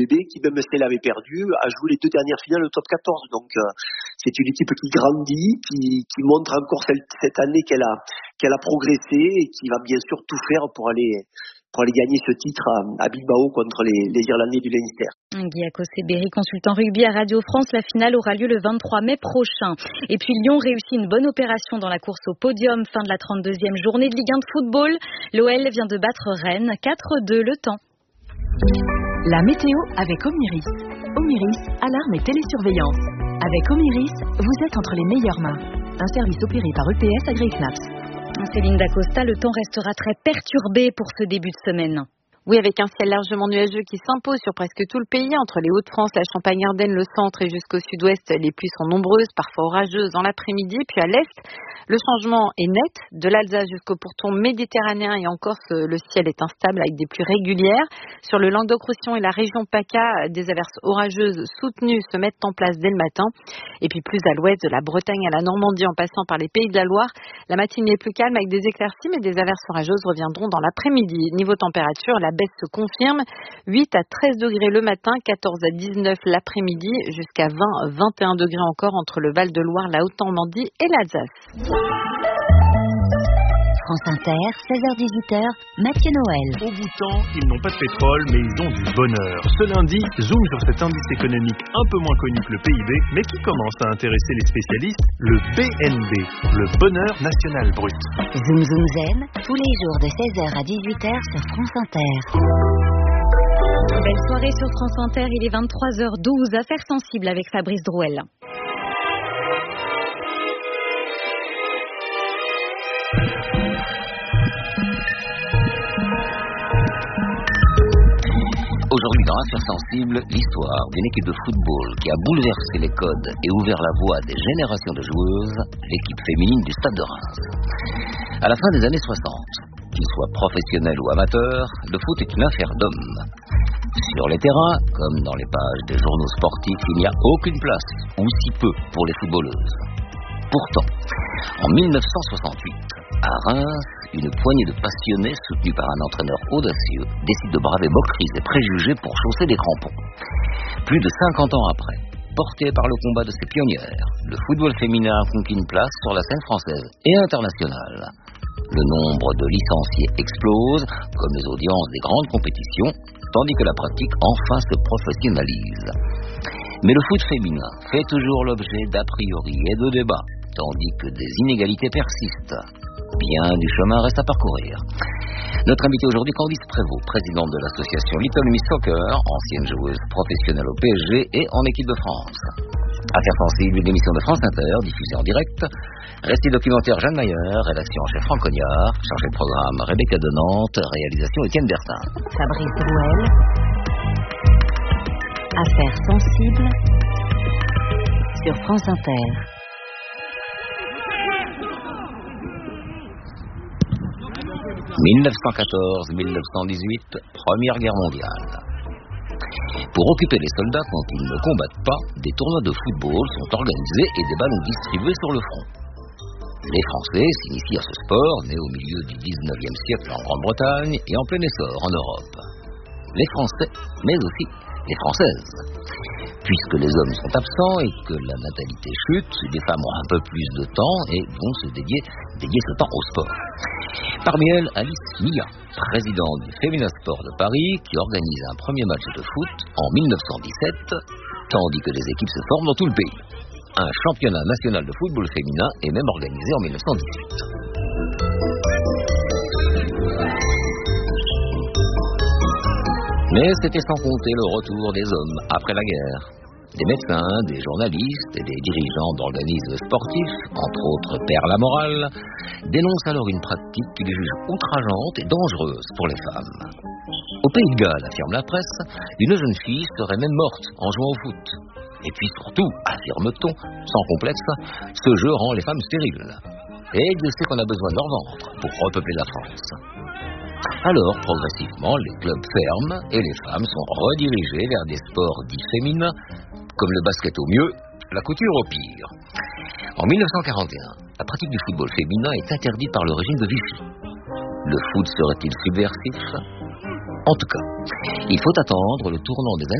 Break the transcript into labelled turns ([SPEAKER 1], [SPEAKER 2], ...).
[SPEAKER 1] qui, même si elle avait perdu, a joué les 2 dernières finales au top 14. Donc c'est une équipe qui grandit, qui montre encore cette année qu'elle a progressé et qui va bien sûr tout faire pour aller gagner ce titre à Bilbao contre les Irlandais du Leinster.
[SPEAKER 2] Guy Acossé-Berry, consultant rugby à Radio France. La finale aura lieu le 23 mai prochain. Et puis Lyon réussit une bonne opération dans la course au podium. Fin de la 32e journée de Ligue 1 de football. L'OL vient de battre Rennes 4-2 le temps.
[SPEAKER 3] La météo avec Omiris. Omiris, alarme et télésurveillance. Avec Omiris, vous êtes entre les meilleures mains. Un service opéré par EPS AgriFnaps.
[SPEAKER 2] Céline Dacosta, le temps restera très perturbé pour ce début de semaine.
[SPEAKER 4] Oui, avec un ciel largement nuageux qui s'impose sur presque tout le pays, entre les Hauts-de-France, la Champagne-Ardenne, le centre et jusqu'au sud-ouest, les pluies sont nombreuses, parfois orageuses dans l'après-midi. Puis à l'est, le changement est net, de l'Alsace jusqu'au pourtour méditerranéen et en Corse, le ciel est instable avec des pluies régulières. Sur le Languedoc-Roussillon et la région PACA, des averses orageuses soutenues se mettent en place dès le matin. Et puis plus à l'ouest, de la Bretagne à la Normandie en passant par les Pays de la Loire, la matinée est plus calme avec des éclaircies, mais des averses orageuses reviendront dans l'après-midi. Niveau température, la baisse se confirme. 8 à 13 degrés le matin, 14 à 19 l'après-midi, jusqu'à 20-21 degrés encore entre le Val-de-Loire, la Haute-Normandie et l'Alsace.
[SPEAKER 5] France Inter, 16h-18h, Mathieu Noël.
[SPEAKER 6] Au Bhoutan, ils n'ont pas de pétrole, mais ils ont du bonheur. Ce lundi, zoom sur cet indice économique un peu moins connu que le PIB, mais qui commence à intéresser les spécialistes, le BNB, le bonheur national brut.
[SPEAKER 5] Zoom Zoom Zen, tous les jours de 16h à 18h sur France Inter.
[SPEAKER 2] Belle soirée sur France Inter, il est 23h12, affaires sensibles avec Fabrice Drouel.
[SPEAKER 7] Aujourd'hui, dans Affaires sensibles, l'histoire d'une équipe de football qui a bouleversé les codes et ouvert la voie à des générations de joueuses, l'équipe féminine du Stade de Reims. À la fin des années 60, qu'ils soient professionnels ou amateurs, le foot est une affaire d'hommes. Sur les terrains, comme dans les pages des journaux sportifs, il n'y a aucune place, ou si peu, pour les footballeuses. Pourtant, en 1968, à Reims, une poignée de passionnés, soutenus par un entraîneur audacieux, décide de braver moqueries et préjugés pour chausser des crampons. Plus de 50 ans après, porté par le combat de ses pionnières, le football féminin a conquis une place sur la scène française et internationale. Le nombre de licenciés explose, comme les audiences des grandes compétitions, tandis que la pratique enfin se professionnalise. Mais le foot féminin fait toujours l'objet d'a priori et de débats, tandis que des inégalités persistent. Bien du chemin reste à parcourir. Notre invité aujourd'hui, Candice Prévost, présidente de l'association Little Miss Soccer, ancienne joueuse professionnelle au PSG et en équipe de France. Affaires sensibles, une émission de France Inter, diffusée en direct. Récit documentaire Jeanne Mayer, rédaction en chef Franck Cognard, chargé de programme Rebecca de Nantes, réalisation Étienne Bertin.
[SPEAKER 5] Fabrice Drouel. Affaires sensibles sur France Inter.
[SPEAKER 7] 1914-1918, Première Guerre mondiale. Pour occuper les soldats quand ils ne combattent pas, des tournois de football sont organisés et des ballons distribués sur le front. Les Français s'initient à ce sport, né au milieu du 19e siècle en Grande-Bretagne et en plein essor en Europe. Les Français, mais aussi les Françaises. Puisque les hommes sont absents et que la natalité chute, les femmes ont un peu plus de temps et vont se dédier ce temps au sport. Parmi elles, Alice Mia, présidente du Féminin Sport de Paris, qui organise un premier match de foot en 1917, tandis que des équipes se forment dans tout le pays. Un championnat national de football féminin est même organisé en 1918. Mais c'était sans compter le retour des hommes après la guerre. Des médecins, des journalistes et des dirigeants d'organismes sportifs, entre autres Père Lamoral, dénoncent alors une pratique qu'ils jugent outrageante et dangereuse pour les femmes. Au Pays de Galles, affirme la presse, une jeune fille serait même morte en jouant au foot. Et puis surtout, affirme-t-on, sans complexe, ce jeu rend les femmes stériles. Et Dieu sait qu'on a besoin de leur ventre pour repeupler la France. Alors, progressivement, les clubs ferment et les femmes sont redirigées vers des sports dits féminins, comme le basket au mieux, la couture au pire. En 1941, la pratique du football féminin est interdite par le régime de Vichy. Le foot serait-il subversif ? En tout cas, il faut attendre le tournant des